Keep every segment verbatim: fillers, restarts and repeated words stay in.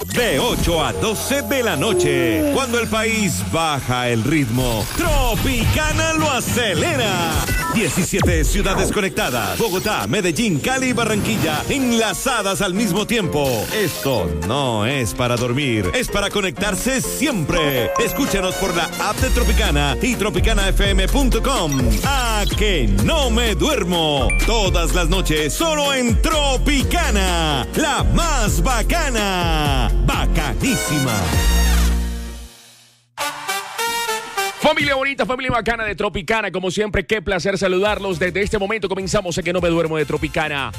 de ocho a doce de la noche. Cuando el país baja el ritmo, Tropicana lo acelera. diecisiete ciudades conectadas. Bogotá, Medellín, Cali y Barranquilla enlazadas al mismo tiempo. Esto no es para dormir, es para conectarse siempre. Escúchanos por la app de Tropicana y tropicana f m punto com. ¡A que no me duermo! Todas las noches solo en Tropicana, la más bacana. Bacanísima. Familia bonita, familia bacana de Tropicana, como siempre, qué placer saludarlos. Desde este momento comenzamos a que no me duermo de Tropicana.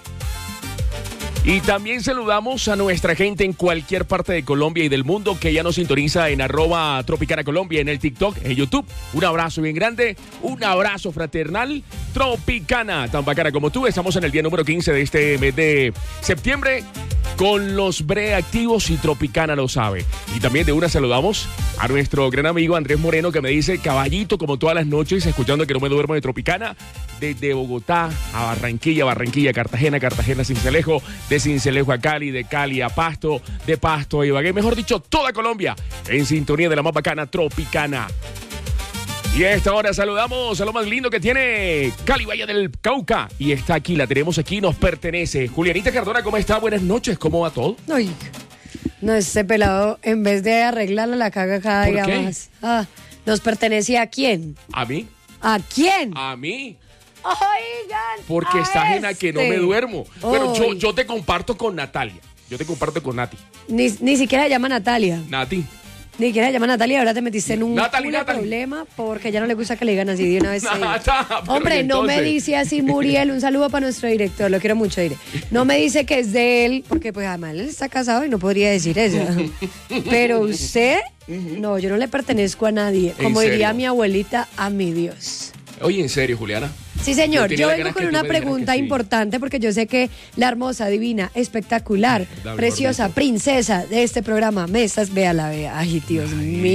Y también saludamos a nuestra gente en cualquier parte de Colombia y del mundo que ya nos sintoniza en arroba Tropicana Colombia, en el TikTok, en YouTube. Un abrazo bien grande, un abrazo fraternal. Tropicana, tan bacana como tú. Estamos en el día número quince de este mes de septiembre con los Bre activos y Tropicana lo sabe. Y también de una saludamos a nuestro gran amigo Andrés Moreno, que me dice caballito como todas las noches, escuchando que no me duermo de Tropicana, desde Bogotá a Barranquilla, Barranquilla, Cartagena, Cartagena, Sincelejo, de Sincelejo a Cali, de Cali a Pasto, de Pasto a Ibagué, mejor dicho, toda Colombia en sintonía de la más bacana Tropicana. Y a esta hora saludamos a lo más lindo que tiene Cali, Valle del Cauca. Y está aquí, la tenemos aquí, nos pertenece. Julianita Cardona, ¿cómo está? Buenas noches, ¿cómo va todo? Ay, no, este pelado, en vez de arreglarla, la caga cada ¿Por día qué? más. Ah, ¿nos pertenece a quién? ¿A mí? ¿A quién? ¿A mí? Oigan, Porque a está ajena que no este. me duermo. Bueno, yo, Uy. yo te comparto con Natalia. Yo te comparto con Nati. Ni, ni siquiera se llama Natalia. Nati. Ni siquiera se llama Natalia. Ahora te metiste en un Natalie, culo Natalie. problema porque ya no le gusta que le digan así de una vez. Nata, pero Hombre, ¿y no me entonces? dice así Muriel. Un saludo para nuestro director. Lo quiero mucho, Dire. No me dice que es de él porque pues además él está casado y no podría decir eso. Pero usted, no, yo no le pertenezco a nadie. ¿En Como diría serio? mi abuelita, a mi Dios. Oye, en serio, Juliana. Sí, señor. Yo tenía Yo las vengo ganas con que tú una me dijeras pregunta que sí. importante porque yo sé que la hermosa, divina, espectacular, La mejor preciosa, de eso. princesa de este programa, me estás, véala, vea. Ay, Dios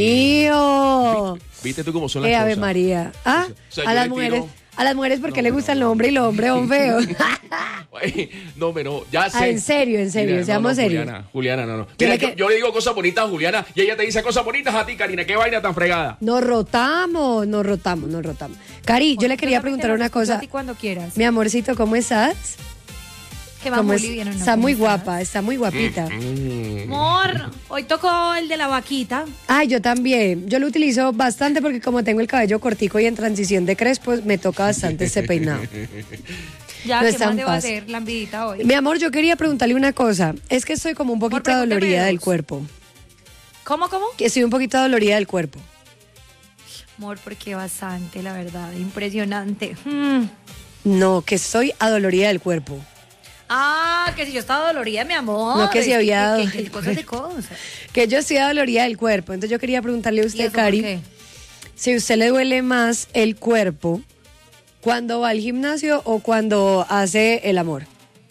mío. ¿Viste tú cómo son las Eh, cosas? Ave María. Ah, O sea, a yo las le mujeres, tiro- a las mujeres porque No, le no, gusta el no. hombre y los hombres son feos. Ay, no, pero ya sé. Ah, en serio, en serio, Mira, seamos no, no, serios. Juliana, Juliana, no, no. Yo Mira, le yo, que- yo le digo cosas bonitas a Juliana y ella te dice cosas bonitas a ti, Karina. Qué vaina tan fregada. Nos rotamos, nos rotamos, nos rotamos. Cari, yo le quería preguntar una cosa. A ti cuando quieras. Mi amorcito, ¿cómo estás? Que va ¿Cómo muy es? bien, ¿o no? Está ¿Cómo muy estás? guapa, está muy guapita. Amor, hoy tocó el de la vaquita. Ay, yo también. Yo lo utilizo bastante porque como tengo el cabello cortico y en transición de crespo, me toca bastante este peinado. Ya, No ¿qué está más en debo paz. hacer? Lambidita hoy. Mi amor, yo quería preguntarle una cosa. Es que estoy como un poquito pregúntame dolorida del dos. cuerpo. ¿Cómo, cómo? Que estoy un poquito dolorida del cuerpo. Amor, porque bastante, la verdad. Impresionante. Mm. No, que estoy adolorida del cuerpo. Ah, que si yo estaba dolorida, mi amor. No, que si Es había dado- que- que- que cosas de cosas. Que yo estoy adolorida del cuerpo. Entonces yo quería preguntarle a ¿Y usted, eso por Cari, qué? si a usted le duele más el cuerpo cuando va al gimnasio o cuando hace el amor.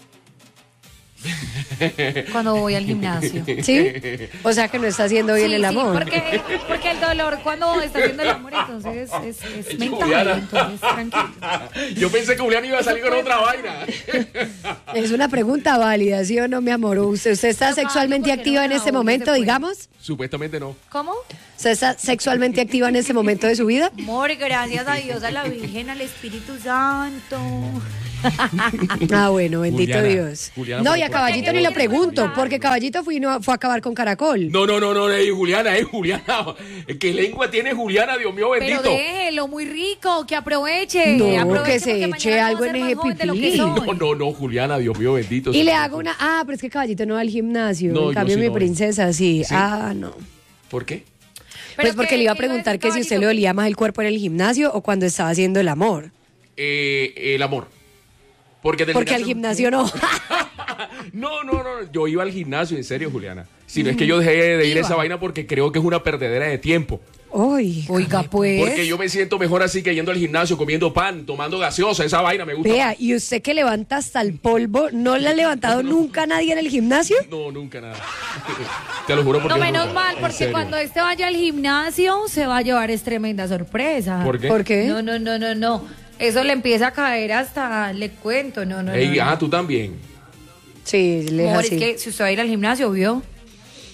Cuando voy al gimnasio. ¿Sí? O sea que no está haciendo bien Sí, el sí, amor. porque, porque el dolor cuando está haciendo el amor, entonces es, es, es mental. Juliana. Entonces, tranquilo. Yo pensé que Juliana iba a salir con otra vaina. Es una pregunta válida, ¿sí o no, mi amor? ¿Usted, usted está Pero, sexualmente Pablo, ¿por qué activa no en me este ahogues momento, después? digamos? Supuestamente no. ¿Cómo? ¿Usted está sexualmente activa en este momento de su vida? Amor, gracias a Dios, a la Virgen, al Espíritu Santo. Ah, bueno, bendito Juliana, Dios. Juliana, No, por y a favor. Caballito ¿Por qué ni lo quieres pregunto, preguntar? porque Caballito fue, no, fue a acabar con Caracol. No, no, no, no, ey, Juliana, ey, Juliana. ¿Qué lengua tiene Juliana, Dios mío, Pero bendito? déjelo, muy rico, que aproveche. No, aproveche que se porque eche mañana algo vamos a en ser ese más joven de lo que pipí. soy. No, no, no, Juliana, Dios mío, bendito. Y le Señor. hago una... Ah, pero es que Caballito no va al gimnasio. No, en yo cambio, sí mi no voy. princesa sí. Sí. Ah, no. ¿Por qué? Pues Pero porque que- le iba a que iba a preguntar decir que si usted le Caballito. dolía más el cuerpo en el gimnasio o cuando estaba haciendo el amor. Eh, el amor. Porque del Porque al gimnasio no. No, no, no, yo iba al gimnasio, en serio, Juliana. Si no es que yo dejé de ir a Iba. esa vaina porque creo que es una perdedera de tiempo. Uy, Oiga, pues. Porque yo me siento mejor así que yendo al gimnasio, comiendo pan, tomando gaseosa, esa vaina me gusta. vea, y usted que levanta hasta el polvo, ¿no le ha levantado nunca nadie en el gimnasio? No, nunca nada. Te lo juro porque... No, menos no, mal, en porque serio. cuando este vaya al gimnasio se va a llevar es tremenda sorpresa. ¿Por qué? ¿Por qué? No, no, no, no, no. Eso le empieza a caer hasta, le cuento, no, no, Ey, no. ah, no. tú también. Sí, le es Amor, así. es que si usted va a ir al gimnasio, ¿vio?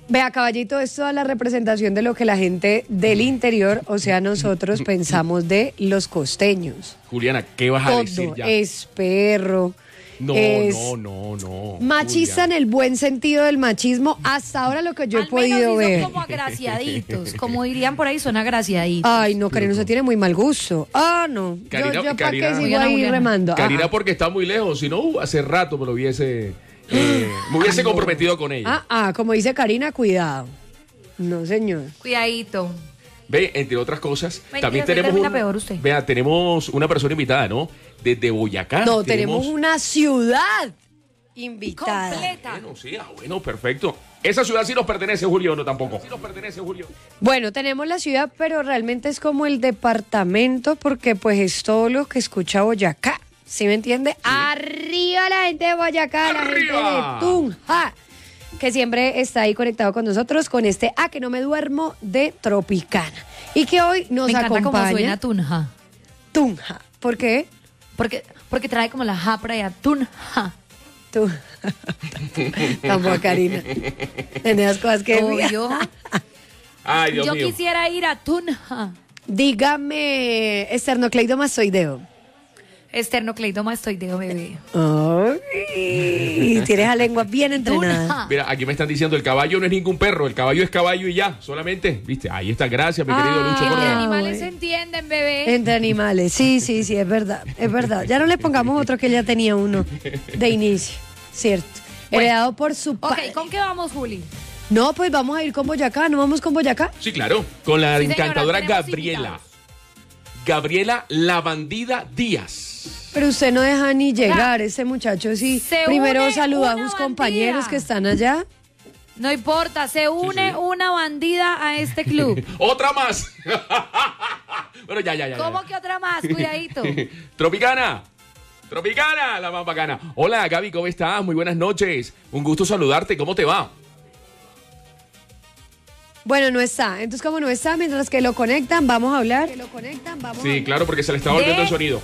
Vea, caballito, es toda la representación de lo que la gente del interior, o sea, nosotros pensamos de los costeños. Juliana, ¿qué vas a Todo decir ya? es perro. No, es no, no, no. machista Juliana. en el buen sentido del machismo, hasta ahora lo que yo he Al podido menos sí ver. son como agraciaditos, como dirían por ahí, son agraciaditos. Ay, no, Karina, usted tiene muy mal gusto. Ah, no. Karina- yo yo para Karina- qué sigo Juliana, ahí Juliana. remando. Karina, Ah, porque está muy lejos, si no, uh, hace rato me lo hubiese, eh, me hubiese comprometido con ella. ah, ah, como dice Karina, cuidado. No, señor. Cuidadito. Ve, entre otras cosas, Mentira, también usted tenemos termina un- peor usted. Vea, tenemos una persona invitada, ¿no? Desde Boyacá. No, tenemos una ciudad invitada. Completa. Bueno, sí, ah, bueno, perfecto. Esa ciudad sí nos pertenece, Julio, no tampoco. Sí nos pertenece, Julio. Bueno, tenemos la ciudad, pero realmente es como el departamento porque pues es todo lo que escucha Boyacá. ¿Sí me entiende? Arriba la gente de Boyacá, la gente ¡Arriba! de Tunja, que siempre está ahí conectado con nosotros con este A que no me duermo de Tropicana. Y que hoy nos Me encanta cómo acompaña suena Tunja. Tunja. ¿Por qué? Porque, porque trae como la japra y a Tunja. Tú. Tampoco, Karina. Tenés cosas que decir. Obvio. Ay, Dios Yo mío. quisiera ir a Tunja. Dígame, esternocleidomastoideo. Esternocleidomastoideo, bebé. Ay, tienes la lengua bien entrenada. Tunja. Mira, aquí me están diciendo, el caballo no es ningún perro, el caballo es caballo y ya, solamente, viste, ahí está, gracias, mi querido Ah, Lucho. Entre Córdoba. animales bueno. se entienden, bebé. Entre animales, sí, sí, sí, es verdad, es verdad. Ya no le pongamos otro que ya tenía uno de inicio, cierto. Bueno. Heredado por su Ok, padre. ¿con qué vamos, Juli? No, pues vamos a ir con Boyacá, ¿no vamos con Boyacá? Sí, claro, con la Sí, señora, encantadora tenemos Gabriela. invitados. Gabriela La Bandida Díaz. Pero usted no deja ni llegar, ese muchacho sí. Se Primero une saluda a una sus bandida. compañeros que están allá. No importa, se une sí. una bandida a este club. ¡Otra más! Bueno, ya, ya, ya. ya. ¿Cómo que otra más? Cuidadito. Tropicana. Tropicana, la más bacana. Hola, Gaby, ¿cómo estás? Muy buenas noches. Un gusto saludarte. ¿Cómo te va? Bueno, no está. Entonces, como no está, mientras que lo conectan, vamos a hablar. Que lo conectan, vamos a Sí, hablar. claro, porque se le está volviendo De- el sonido.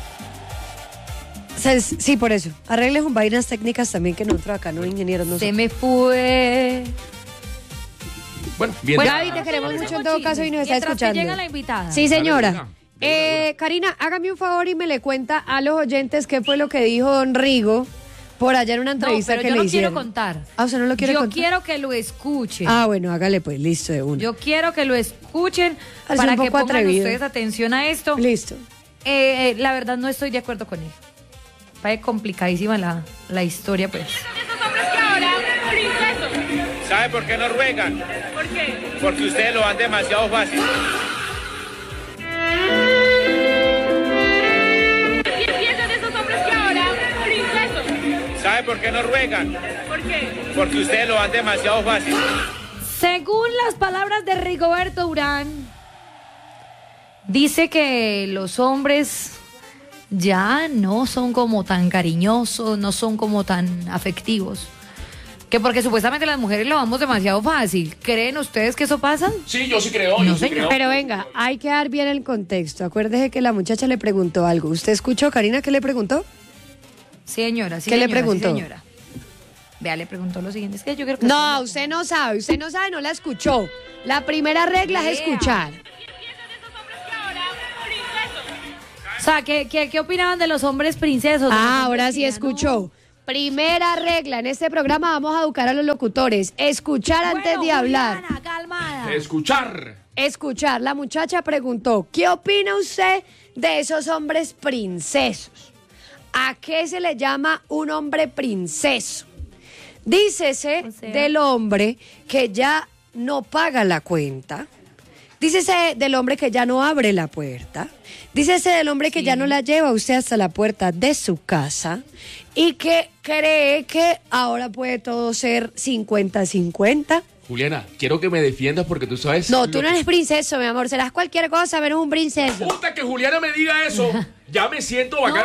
Se- Sí, por eso. Arregles un vainas técnicas también que nosotros acá, no ingenieros, no Se somos. me fue. Bueno, bien. Bueno, ya. Gaby, te queremos Hacemos mucho en todo caso y nos está Mientras que escuchando. llega la invitada. Sí, señora. Dale, de una, de una, de Eh, Karina, hágame un favor y me le cuenta a los oyentes qué fue lo que dijo Don Rigo por allá en una No, entrevista pero que yo le no hicieron. quiero contar. Ah, ¿usted no lo quiere Yo contar? quiero que lo escuchen. Ah, bueno, hágale pues, listo de una. Yo quiero que lo escuchen Parece para un que poco pongan atrevido. ustedes atención a esto. Listo. Eh, eh, la verdad no estoy de acuerdo con él. Parece complicadísima la, la historia, pues. ¿Sabe por qué no ruegan? ¿Por qué? Porque ustedes lo van demasiado fácil. ¿Qué piensan de esos hombres que ahora, princesos? ¿Sabe por qué no ruegan? ¿Por qué? Porque ustedes lo van demasiado fácil. Según las palabras de Rigoberto Urán, dice que los hombres ya no son como tan cariñosos, no son como tan afectivos. Que porque supuestamente las mujeres lo vamos demasiado fácil. ¿Creen ustedes que eso pasa? Sí, yo sí creo, No, yo sí señor. creo. Pero venga, hay que dar bien el contexto. Acuérdese que la muchacha le preguntó algo. ¿Usted escuchó, Karina, qué le preguntó? Señora, sí, ¿Qué le señora, sí, preguntó? señora. Vea, le preguntó lo siguiente. Es que yo creo que... No, usted no sabe, usted no sabe, no la escuchó. La primera regla es Vea. escuchar. O sea, ¿qué, qué, qué opinaban de los hombres princesos? De los Ah, hombres ahora sí tiranos? escuchó. Primera regla, en este programa vamos a educar a los locutores. Escuchar antes Bueno, de hablar. Juliana, calmada. Escuchar. Escuchar. La muchacha preguntó, ¿qué opina usted de esos hombres princesos? ¿A qué se le llama un hombre princeso? Dícese O sea. del hombre que ya no paga la cuenta. Dícese del hombre que ya no abre la puerta. Dícese del hombre que Sí. ya no la lleva a usted hasta la puerta de su casa y que cree que ahora puede todo ser cincuenta cincuenta. Juliana, quiero que me defiendas porque tú sabes... No, lo tú no que- eres princeso, mi amor. Serás cualquier cosa, menos un princeso. Puta, que Juliana me diga eso. Ya me siento bacán.